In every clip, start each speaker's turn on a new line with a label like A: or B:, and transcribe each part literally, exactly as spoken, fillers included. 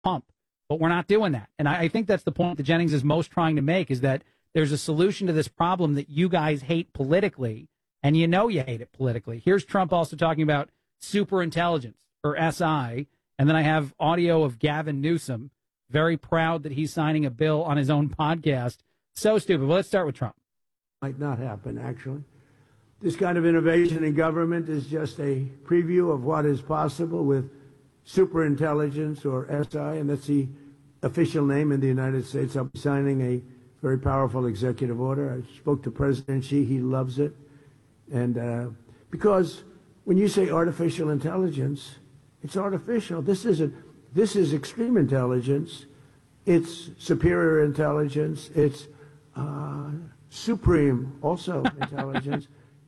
A: pump. But we're not doing that. And I, I think that's the point that Jennings is most trying to make, is that there's a solution to this problem that you guys hate politically, and you know you hate it politically. Here's Trump also talking about superintelligence, or S I, and then I have audio of Gavin Newsom, very proud that he's signing a bill on his own podcast. So stupid. Well, let's start with Trump.
B: Might not happen, actually. This kind of innovation in government is just a preview of what is possible with superintelligence, or S I, and that's the official name in the United States. I'll be signing a very powerful executive order. I spoke to President Xi. He loves it. And uh, because when you say artificial intelligence, it's artificial. This isn't. This is extreme intelligence. It's superior intelligence. It's uh, supreme, also, intelligence.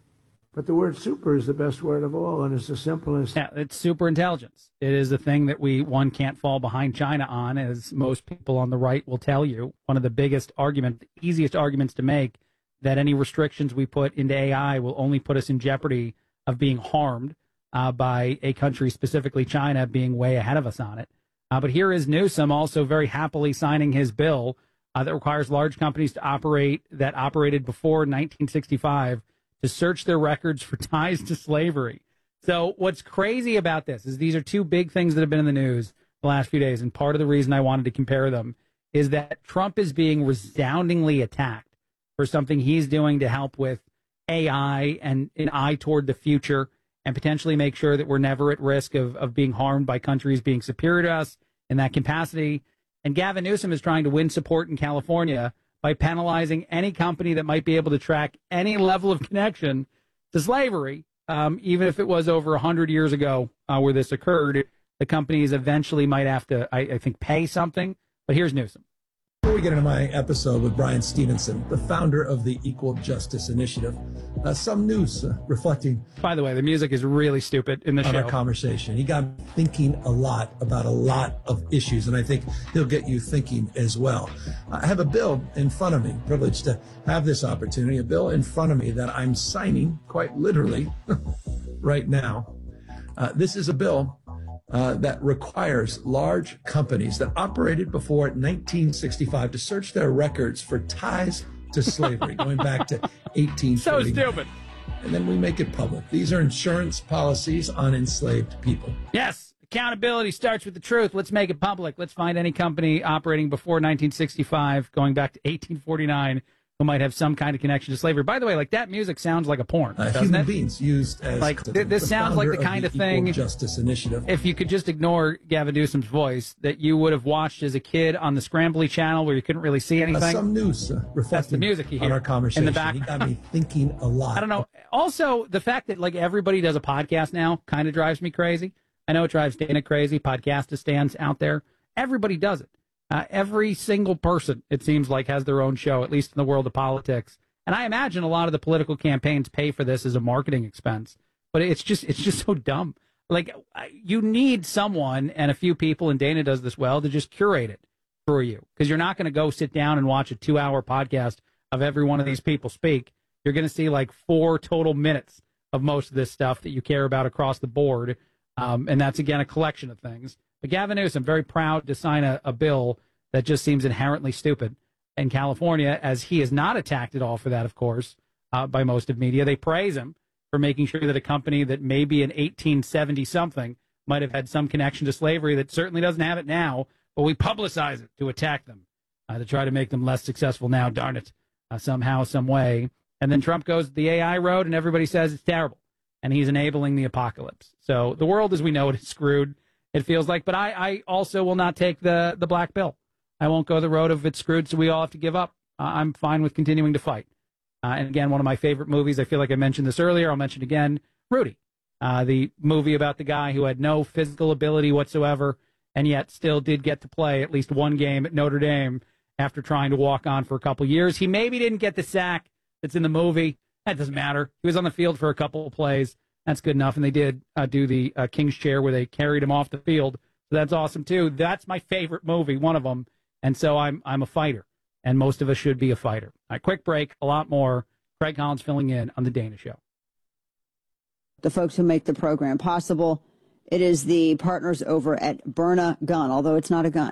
B: But the word super is the best word of all, and it's the simplest.
A: Yeah, it's super intelligence. It is the thing that we, one, can't fall behind China on, as most people on the right will tell you. One of the biggest arguments, the easiest arguments to make, that any restrictions we put into A I will only put us in jeopardy of being harmed uh, by a country, specifically China, being way ahead of us on it. Uh, but here is Newsom also very happily signing his bill uh, that requires large companies to operate, that operated before nineteen sixty-five, to search their records for ties to slavery. So what's crazy about this is these are two big things that have been in the news the last few days, and part of the reason I wanted to compare them is that Trump is being resoundingly attacked for something he's doing to help with A I and an eye toward the future, and potentially make sure that we're never at risk of, of being harmed by countries being superior to us in that capacity. And Gavin Newsom is trying to win support in California by penalizing any company that might be able to track any level of connection to slavery, um, even if it was over one hundred years ago uh, where this occurred. The companies eventually might have to, I, I think, pay something. But here's Newsom.
C: Before we get into my episode with Brian Stevenson, the founder of the Equal Justice Initiative, uh, some news uh, reflecting.
A: By the way, the music is really stupid in the
C: on
A: show.
C: Our conversation. He got me thinking a lot about a lot of issues, and I think he'll get you thinking as well. I have a bill in front of me, privileged to have this opportunity, a bill in front of me that I'm signing quite literally right now. Uh, this is a bill Uh, that requires large companies that operated before nineteen sixty-five to search their records for ties to slavery, going back to eighteen forty.
A: So stupid.
C: And then we make it public. These are insurance policies on enslaved people.
A: Yes, accountability starts with the truth. Let's make it public. Let's find any company operating before nineteen sixty-five, going back to eighteen forty-nine, who might have some kind of connection to slavery. By the way, like, that music sounds like a porn,
C: uh,
A: doesn't
C: human
A: it?
C: beings used as
A: like th- this sounds like the kind of,
C: of the
A: thing.
C: Equal Justice Initiative.
A: If you could just ignore Gavin Newsom's voice, that you would have watched as a kid on the Scrambly channel where you couldn't really see anything.
C: Uh, some news uh, reflecting
A: That's the music you hear
C: on our conversation.
A: in the back.
C: He got me thinking a lot.
A: I don't know. Also, the fact that, like, everybody does a podcast now kind of drives me crazy. I know it drives Dana crazy. Podcastistans out there, everybody does it. Uh, every single person, it seems like, has their own show, at least in the world of politics. And I imagine a lot of the political campaigns pay for this as a marketing expense. But it's just it's just so dumb. Like, you need someone and a few people, and Dana does this well, to just curate it for you. Because you're not going to go sit down and watch a two-hour podcast of every one of these people speak. You're going to see like four total minutes of most of this stuff that you care about across the board. Um, and that's, again, a collection of things. But Gavin Newsom, very proud to sign a, a bill that just seems inherently stupid in California, as he is not attacked at all for that, of course, uh, by most of media. They praise him for making sure that a company that maybe in eighteen seventy something might have had some connection to slavery, that certainly doesn't have it now, but we publicize it to attack them, uh, to try to make them less successful now, darn it, uh, somehow, some way. And then Trump goes the A I road, and everybody says it's terrible, and he's enabling the apocalypse. So the world as we know it is screwed, it feels like. But I, I also will not take the, the black bill. I won't go the road of it's screwed, so we all have to give up. Uh, I'm fine with continuing to fight. Uh, and again, one of my favorite movies, I feel like I mentioned this earlier, I'll mention again, Rudy, uh, the movie about the guy who had no physical ability whatsoever and yet still did get to play at least one game at Notre Dame after trying to walk on for a couple years. He maybe didn't get the sack that's in the movie. That doesn't matter. He was on the field for a couple of plays. That's good enough. And they did uh, do the uh, King's Chair where they carried him off the field. So that's awesome, too. That's my favorite movie, one of them. And so I'm I'm a fighter, and most of us should be a fighter. All right, quick break, a lot more. Craig Collins filling in on The Dana Show.
D: The folks who make the program possible, It is the partners over at Byrna Gun, although it's not a gun.